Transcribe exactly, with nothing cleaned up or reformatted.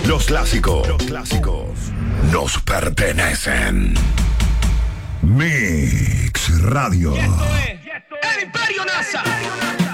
Los clásicos. Los clásicos nos pertenecen. Mix Radio. Y esto es el Imperio NASA.